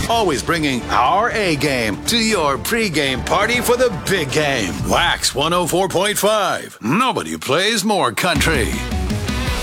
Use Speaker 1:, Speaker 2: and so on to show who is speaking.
Speaker 1: always bringing our A game to your pregame party for the big game. Wax 104.5. Nobody plays more country.